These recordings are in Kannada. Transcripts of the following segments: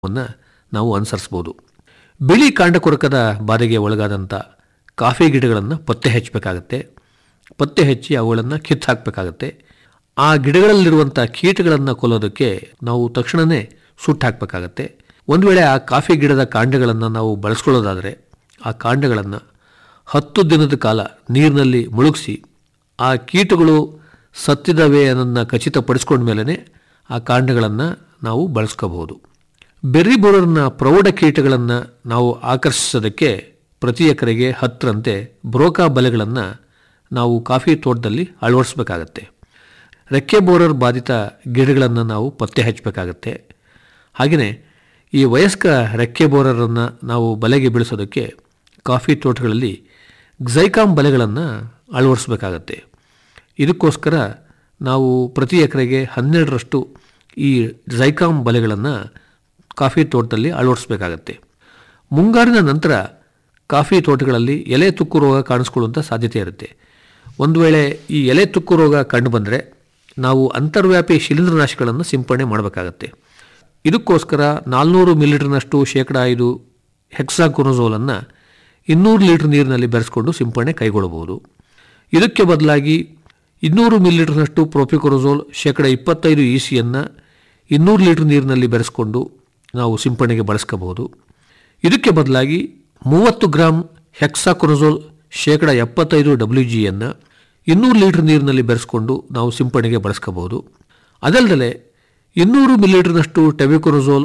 ವನ್ನು ನಾವು ಅನುಸರಿಸಬಹುದು. ಬಿಳಿ ಕಾಂಡಕೊರಕದ ಬಾಧೆಗೆ ಒಳಗಾದಂಥ ಕಾಫಿ ಗಿಡಗಳನ್ನು ಪತ್ತೆ ಹಚ್ಚಬೇಕಾಗತ್ತೆ. ಪತ್ತೆ ಹಚ್ಚಿ ಅವುಗಳನ್ನು ಕಿತ್ತು ಹಾಕಬೇಕಾಗತ್ತೆ. ಆ ಗಿಡಗಳಲ್ಲಿರುವಂಥ ಕೀಟಗಳನ್ನು ಕೊಲ್ಲೋದಕ್ಕೆ ನಾವು ತಕ್ಷಣವೇ ಸುಟ್ಟು ಹಾಕಬೇಕಾಗತ್ತೆ. ಒಂದು ವೇಳೆ ಆ ಕಾಫಿ ಗಿಡದ ಕಾಂಡಗಳನ್ನು ನಾವು ಬಳಸ್ಕೊಳ್ಳೋದಾದರೆ ಆ ಕಾಂಡಗಳನ್ನು 10 ದಿನದ ಕಾಲ ನೀರಿನಲ್ಲಿ ಮುಳುಗಿಸಿ ಆ ಕೀಟಗಳು ಸತ್ತಿದ್ದಾವೆ ಅನ್ನೋದನ್ನು ಖಚಿತಪಡಿಸ್ಕೊಂಡ ಮೇಲೆ ಆ ಕಾಂಡಗಳನ್ನು ನಾವು ಬಳಸ್ಕೋಬಹುದು. ಬೆರ್ರಿ ಬೋರರ್ನ ಪ್ರೌಢ ಕೀಟಗಳನ್ನು ನಾವು ಆಕರ್ಷಿಸೋದಕ್ಕೆ ಪ್ರತಿ ಎಕರೆಗೆ 10ರಂತೆ ಬ್ರೋಕಾ ಬಲೆಗಳನ್ನು ನಾವು ಕಾಫಿ ತೋಟದಲ್ಲಿ ಅಳವಡಿಸಬೇಕಾಗತ್ತೆ. ರೆಕ್ಕೆ ಬೋರರ್ ಬಾಧಿತ ಗಿಡಗಳನ್ನು ನಾವು ಪತ್ತೆ ಹಚ್ಚಬೇಕಾಗತ್ತೆ. ಹಾಗೆಯೇ ಈ ವಯಸ್ಕ ರೆಕ್ಕೆ ಬೋರರನ್ನು ನಾವು ಬಲೆಗೆ ಬೀಳಿಸೋದಕ್ಕೆ ಕಾಫಿ ತೋಟಗಳಲ್ಲಿ ಗ್ಸೈಕಾಮ್ ಬಲೆಗಳನ್ನು ಅಳವಡಿಸಬೇಕಾಗತ್ತೆ. ಇದಕ್ಕೋಸ್ಕರ ನಾವು ಪ್ರತಿ ಎಕರೆಗೆ 12ರಷ್ಟು ಈ ಗ್ಸೈಕಾಮ್ ಬಲೆಗಳನ್ನು ಕಾಫಿ ತೋಟದಲ್ಲಿ ಅಳವಡಿಸಬೇಕಾಗತ್ತೆ. ಮುಂಗಾರಿನ ನಂತರ ಕಾಫಿ ತೋಟಗಳಲ್ಲಿ ಎಲೆ ತುಕ್ಕು ರೋಗ ಕಾಣಿಸ್ಕೊಳ್ಳುವಂಥ ಸಾಧ್ಯತೆ ಇರುತ್ತೆ. ಒಂದು ವೇಳೆ ಈ ಎಲೆ ತುಕ್ಕು ರೋಗ ಕಂಡುಬಂದರೆ ನಾವು ಅಂತರ್ವ್ಯಾಪಿ ಶಿಲೀಂಧ್ರನಾಶಕಗಳನ್ನು ಸಿಂಪಡಣೆ ಮಾಡಬೇಕಾಗತ್ತೆ. ಇದಕ್ಕೋಸ್ಕರ 400 ಮಿಲಿಲೀಟರ್ನಷ್ಟು 5% ಹೆಕ್ಸಾಕೊನಜೋಲನ್ನು 200 ಲೀಟರ್ ನೀರಿನಲ್ಲಿ ಬೆರೆಸಿಕೊಂಡು ಸಿಂಪಡಣೆ ಕೈಗೊಳ್ಳಬಹುದು. ಇದಕ್ಕೆ ಬದಲಾಗಿ 200 ಮಿಲಿಲೀಟರ್ನಷ್ಟು ಪ್ರೊಪಿಕೊನಜೋಲ್ 25% ECಯನ್ನು 200 ಲೀಟರ್ ನೀರಿನಲ್ಲಿ ಬೆರೆಸಿಕೊಂಡು ನಾವು ಸಿಂಪಡಣೆಗೆ ಬಳಸ್ಕೋಬಹುದು. ಇದಕ್ಕೆ ಬದಲಾಗಿ 30 ಗ್ರಾಂ ಹೆಕ್ಸಾಕೊನಜೋಲ್ 75% WGಯನ್ನು 200 ಲೀಟರ್ ನೀರಿನಲ್ಲಿ ಬೆರೆಸಿಕೊಂಡು ನಾವು ಸಿಂಪಡಣೆಗೆ ಬಳಸ್ಕೋಬಹುದು. ಅದಲ್ಲದೆ 200 ಮಿಲಿಲೀಟರ್ನಷ್ಟು ಟೆಬಿಕೊನಜೋಲ್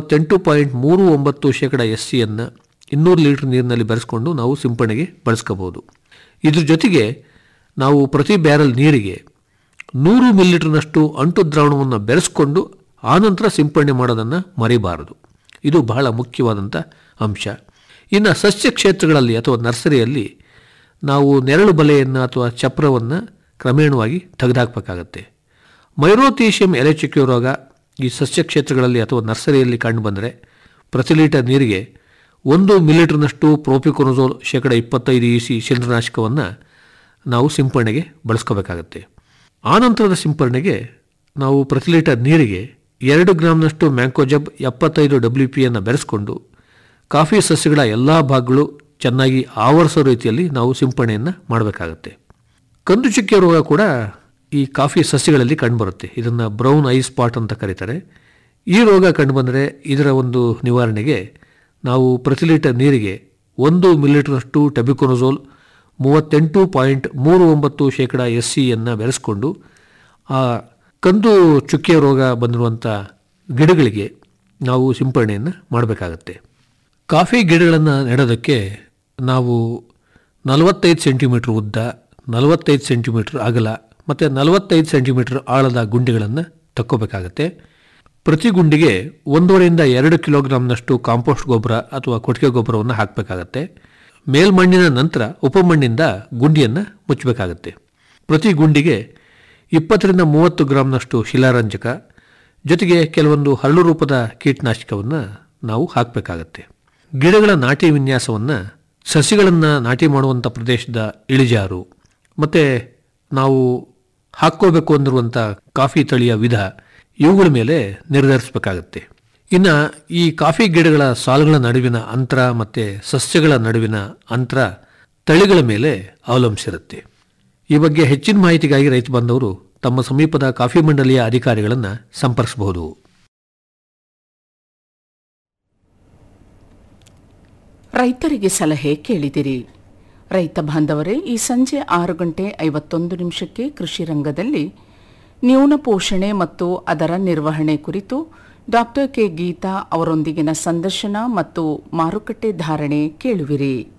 38.39% SCಯನ್ನು 200 ಲೀಟರ್ ನೀರಿನಲ್ಲಿ ಬೆರೆಸಿಕೊಂಡು ನಾವು ಸಿಂಪಡಣೆಗೆ ಬಳಸ್ಕೋಬಹುದು. ಇದ್ರ ಜೊತೆಗೆ ನಾವು ಪ್ರತಿ ಬ್ಯಾರಲ್ ನೀರಿಗೆ 100 ಮಿಲಿಲೀಟರ್ನಷ್ಟು ಅಂಟು ದ್ರಾವಣವನ್ನು ಬೆರೆಸಿಕೊಂಡು ಆನಂತರ ಸಿಂಪಡಣೆ ಮಾಡೋದನ್ನು ಮರಿಬಾರದು. ಇದು ಬಹಳ ಮುಖ್ಯವಾದಂಥ ಅಂಶ. ಇನ್ನು ಸಸ್ಯ ಕ್ಷೇತ್ರಗಳಲ್ಲಿ ಅಥವಾ ನರ್ಸರಿಯಲ್ಲಿ ನಾವು ನೆರಳು ಬಲೆಯನ್ನು ಅಥವಾ ಚಪ್ರವನ್ನು ಕ್ರಮೇಣವಾಗಿ ತೆಗೆದುಹಾಕಬೇಕಾಗತ್ತೆ. ಮೈರೋಥೀಶಿಯಂ ಎಲೆ ಚುಕ್ಕೆ ರೋಗ ಈ ಸಸ್ಯ ಕ್ಷೇತ್ರಗಳಲ್ಲಿ ಅಥವಾ ನರ್ಸರಿಯಲ್ಲಿ ಕಂಡುಬಂದರೆ ಪ್ರತಿ ಲೀಟರ್ ನೀರಿಗೆ 1 ಮಿಲಿಲೀಟರ್ನಷ್ಟು ಪ್ರೊಪಿಕೊನಜೋಲ್ 25% EC ಶಿಲೀಂಧ್ರನಾಶಕವನ್ನು ನಾವು ಸಿಂಪಡಣೆಗೆ ಬಳಸ್ಕೋಬೇಕಾಗತ್ತೆ. ಆನಂತರದ ಸಿಂಪಡಣೆಗೆ ನಾವು ಪ್ರತಿ ಲೀಟರ್ ನೀರಿಗೆ 2 ಗ್ರಾಂನಷ್ಟು ಮ್ಯಾಂಕೋಜಬ್ 75 WPಯನ್ನು ಬೆರೆಸಿಕೊಂಡು ಕಾಫಿ ಸಸ್ಯಗಳ ಎಲ್ಲ ಭಾಗಗಳು ಚೆನ್ನಾಗಿ ಆವರಿಸೋ ರೀತಿಯಲ್ಲಿ ನಾವು ಸಿಂಪಡಣೆಯನ್ನು ಮಾಡಬೇಕಾಗತ್ತೆ. ಕಂದು ಚುಕ್ಕೆ ರೋಗ ಕೂಡ ಈ ಕಾಫಿ ಸಸ್ಯಗಳಲ್ಲಿ ಕಂಡುಬರುತ್ತೆ. ಇದನ್ನು ಬ್ರೌನ್ ಐ ಸ್ಪಾಟ್ ಅಂತ ಕರೀತಾರೆ. ಈ ರೋಗ ಕಂಡುಬಂದರೆ ಇದರ ಒಂದು ನಿವಾರಣೆಗೆ ನಾವು ಪ್ರತಿ ಲೀಟರ್ ನೀರಿಗೆ 1 ಮಿಲಿಲೀಟರ್ನಷ್ಟು ಟೆಬಿಕೊನಜೋಲ್ 38.39% SCಯನ್ನು ಬೆರೆಸಿಕೊಂಡು ಆ ಕಂದು ಚುಕ್ಕೆ ರೋಗ ಬಂದಿರುವಂಥ ಗಿಡಗಳಿಗೆ ನಾವು ಸಿಂಪಡಣೆಯನ್ನು ಮಾಡಬೇಕಾಗತ್ತೆ. ಕಾಫಿ ಗಿಡಗಳನ್ನು ನೆಡೋದಕ್ಕೆ ನಾವು 45 ಸೆಂಟಿಮೀಟ್ರ್ ಉದ್ದ, 45 ಸೆಂಟಿಮೀಟ್ರ್ ಅಗಲ ಮತ್ತು 45 ಸೆಂಟಿಮೀಟ್ರ್ ಆಳದ ಗುಂಡಿಗಳನ್ನು ತಕ್ಕೋಬೇಕಾಗತ್ತೆ. ಪ್ರತಿ ಗುಂಡಿಗೆ 1.5ರಿಂದ 2 ಕಿಲೋಗ್ರಾಂನಷ್ಟು ಕಾಂಪೋಸ್ಟ್ ಗೊಬ್ಬರ ಅಥವಾ ಕೊಟ್ಟಿಗೆ ಗೊಬ್ಬರವನ್ನು ಹಾಕಬೇಕಾಗತ್ತೆ. ಮೇಲ್ಮಣ್ಣಿನ ನಂತರ ಉಪಮಣ್ಣಿಂದ ಗುಂಡಿಯನ್ನು ಮುಚ್ಚಬೇಕಾಗತ್ತೆ. ಪ್ರತಿ ಗುಂಡಿಗೆ 20ರಿಂದ 30 ಗ್ರಾಂನಷ್ಟು ಶಿಲಾರಂಜಕ ಜೊತೆಗೆ ಕೆಲವೊಂದು ಹರಳು ರೂಪದ ಕೀಟನಾಶಕವನ್ನು ನಾವು ಹಾಕಬೇಕಾಗತ್ತೆ. ಗಿಡಗಳ ನಾಟಿ ವಿನ್ಯಾಸವನ್ನು ಸಸಿಗಳನ್ನು ನಾಟಿ ಮಾಡುವಂಥ ಪ್ರದೇಶದ ಇಳಿಜಾರು ಮತ್ತು ನಾವು ಹಾಕ್ಕೋಬೇಕು ಅಂದಿರುವಂಥ ಕಾಫಿ ತಳಿಯ ವಿಧ ಇವುಗಳ ಮೇಲೆ ನಿರ್ಧರಿಸಬೇಕಾಗತ್ತೆ. ಇನ್ನು ಈ ಕಾಫಿ ಗಿಡಗಳ ಸಾಲುಗಳ ನಡುವಿನ ಅಂತರ ಮತ್ತು ಸಸ್ಯಗಳ ನಡುವಿನ ಅಂತರ ತಳಿಗಳ ಮೇಲೆ ಅವಲಂಬಿಸಿರುತ್ತೆ. ಈ ಬಗ್ಗೆ ಹೆಚ್ಚಿನ ಮಾಹಿತಿಗಾಗಿ ರೈತ ಬಾಂಧವರು ತಮ್ಮ ಸಮೀಪದ ಕಾಫಿ ಮಂಡಳಿಯ ಅಧಿಕಾರಿಗಳನ್ನು ಸಂಪರ್ಕಿಸಬಹುದು. ರೈತರಿಗೆ ಸಲಹೆ ಕೇಳಿದಿರಿ. ರೈತ ಬಾಂಧವರೇ, ಈ ಸಂಜೆ 6:51 ಕೃಷಿ ರಂಗದಲ್ಲಿ ನ್ಯೂನ ಪೋಷಣೆ ಮತ್ತು ಅದರ ನಿರ್ವಹಣೆ ಕುರಿತು ಡಾಕ್ಟರ್ ಕೆ ಗೀತಾ ಅವರೊಂದಿಗಿನ ಸಂದರ್ಶನ ಮತ್ತು ಮಾರುಕಟ್ಟೆ ಧಾರಣೆ ಕೇಳುವಿರಿ.